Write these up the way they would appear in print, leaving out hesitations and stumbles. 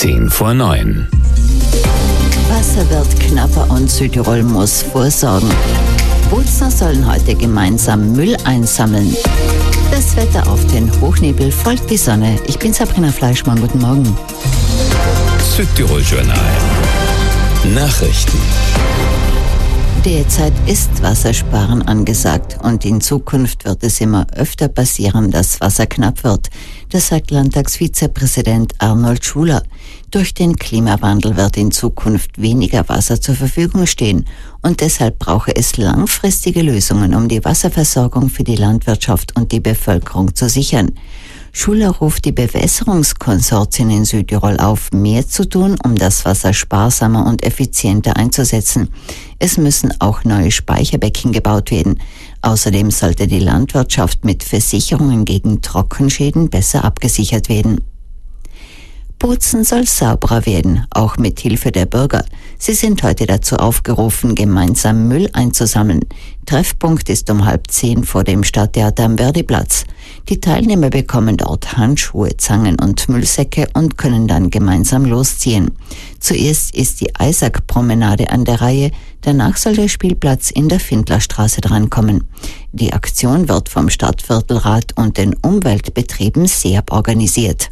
8:10 Wasser wird knapper und Südtirol muss vorsorgen. Bozner sollen heute gemeinsam Müll einsammeln. Das Wetter auf den Hochnebel folgt die Sonne. Ich bin Sabrina Fleischmann, guten Morgen. Südtirol Journal. Nachrichten. Derzeit ist Wassersparen angesagt und in Zukunft wird es immer öfter passieren, dass Wasser knapp wird. Das sagt Landtagsvizepräsident Arnold Schuler. Durch den Klimawandel wird in Zukunft weniger Wasser zur Verfügung stehen und deshalb brauche es langfristige Lösungen, um die Wasserversorgung für die Landwirtschaft und die Bevölkerung zu sichern. Schuler ruft die Bewässerungskonsortien in Südtirol auf, mehr zu tun, um das Wasser sparsamer und effizienter einzusetzen. Es müssen auch neue Speicherbecken gebaut werden. Außerdem sollte die Landwirtschaft mit Versicherungen gegen Trockenschäden besser abgesichert werden. Bozen soll sauberer werden, auch mit Hilfe der Bürger. Sie sind heute dazu aufgerufen, gemeinsam Müll einzusammeln. Treffpunkt ist um 9:30 vor dem Stadttheater am Verdiplatz. Die Teilnehmer bekommen dort Handschuhe, Zangen und Müllsäcke und können dann gemeinsam losziehen. Zuerst ist die Eisack-Promenade an der Reihe, danach soll der Spielplatz in der Findlerstraße drankommen. Die Aktion wird vom Stadtviertelrat und den Umweltbetrieben SEAB organisiert.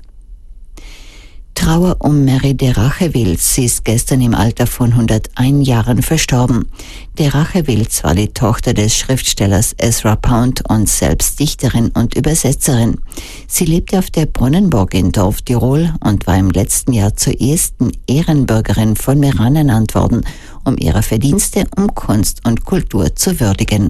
Trauer um Mary de Rachewils. Sie ist gestern im Alter von 101 Jahren verstorben. De Rachewils war die Tochter des Schriftstellers Ezra Pound und selbst Dichterin und Übersetzerin. Sie lebte auf der Brunnenburg in Dorf Tirol und war im letzten Jahr zur ersten Ehrenbürgerin von Meran ernannt worden, um ihre Verdienste um Kunst und Kultur zu würdigen.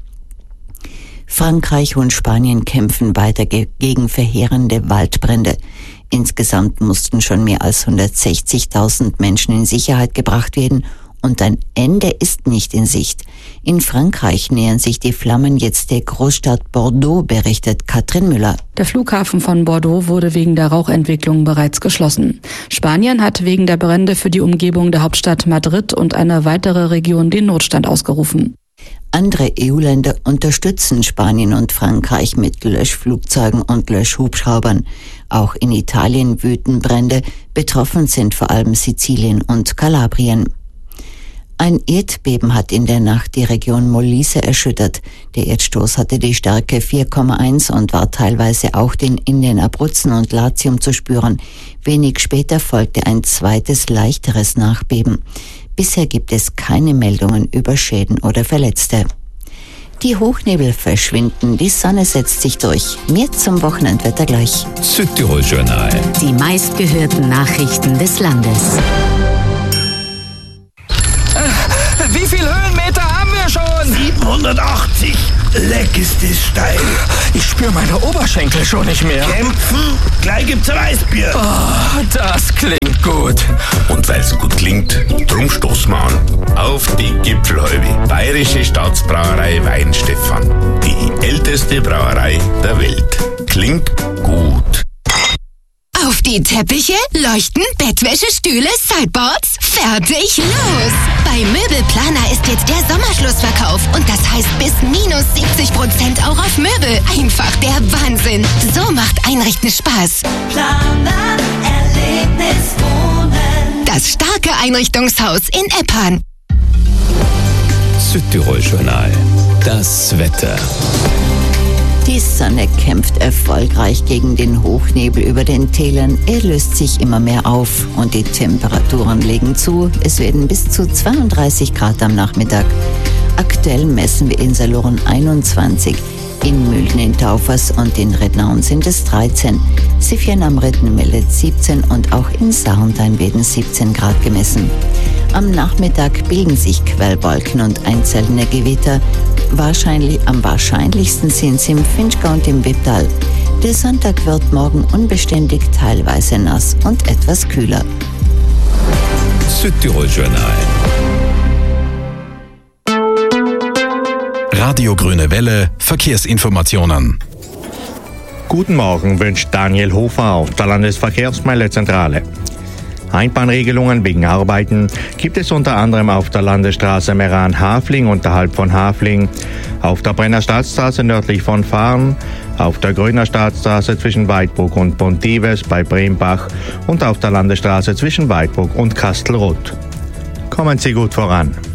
Frankreich und Spanien kämpfen weiter gegen verheerende Waldbrände. Insgesamt mussten schon mehr als 160.000 Menschen in Sicherheit gebracht werden und ein Ende ist nicht in Sicht. In Frankreich nähern sich die Flammen jetzt der Großstadt Bordeaux, berichtet Katrin Müller. Der Flughafen von Bordeaux wurde wegen der Rauchentwicklung bereits geschlossen. Spanien hat wegen der Brände für die Umgebung der Hauptstadt Madrid und eine weitere Region den Notstand ausgerufen. Andere EU-Länder unterstützen Spanien und Frankreich mit Löschflugzeugen und Löschhubschraubern. Auch in Italien wüten Brände, betroffen sind vor allem Sizilien und Kalabrien. Ein Erdbeben hat in der Nacht die Region Molise erschüttert. Der Erdstoß hatte die Stärke 4,1 und war teilweise auch in den Abruzzen und Latium zu spüren. Wenig später folgte ein zweites, leichteres Nachbeben. Bisher gibt es keine Meldungen über Schäden oder Verletzte. Die Hochnebel verschwinden, die Sonne setzt sich durch. Mehr zum Wochenendwetter gleich. Südtirol Journal. Die meistgehörten Nachrichten des Landes. Wie viel Höhenmeter haben wir schon? 780. Leck ist das steil. Ich spüre meine Oberschenkel schon nicht mehr. Kämpfen? Gleich gibt's Weißbier. Oh, das klingt gut. Und weil's gut klingt, drum stoßen wir an. Auf die Gipfelhäube. Bayerische Staatsbrauerei Weinstefan. Die älteste Brauerei der Welt. Klingt gut. Auf die Teppiche, Leuchten, Bettwäsche, Stühle, Sideboards. Fertig, los! Bei Möbelplaner ist jetzt der Sommerschlussverkauf und das heißt bis minus 70% auch auf Möbel. Einfach der Wahnsinn. So macht Einrichten Spaß. Planer, Erlebnis wohnen. Das starke Einrichtungshaus in Eppan. Südtirol Journal. Das Wetter. Die Sonne kämpft erfolgreich gegen den Hochnebel über den Tälern. Er löst sich immer mehr auf und die Temperaturen legen zu. Es werden bis zu 32 Grad am Nachmittag. Aktuell messen wir in Saloren 21, in Mühlen in Taufers und in Rednaun sind es 13. Siffien am Ritten meldet 17 und auch in Sarntein werden 17 Grad gemessen. Am Nachmittag bilden sich Quellwolken und einzelne Gewitter. Am wahrscheinlichsten sind sie im Finchgau und im Wipptal. Der Sonntag wird morgen unbeständig, teilweise nass und etwas kühler. Südtirol Journal. Radio Grüne Welle, Verkehrsinformationen. Guten Morgen wünscht Daniel Hofer auf der Landesverkehrsmeldezentrale. Einbahnregelungen wegen Arbeiten gibt es unter anderem auf der Landesstraße Meran-Hafling unterhalb von Hafling, auf der Brenner Stadtstraße nördlich von Farn, auf der Grüner Staatsstraße zwischen Weidbruck und Pontives bei Brembach und auf der Landesstraße zwischen Weidbruck und Kastelruth. Kommen Sie gut voran.